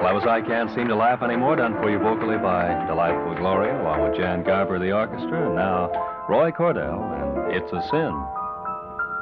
Well, I Can't Seem to Laugh Anymore, done for you vocally by Delightful Gloria, along with Jan Garber of the orchestra, and now Roy Cordell, and It's a Sin.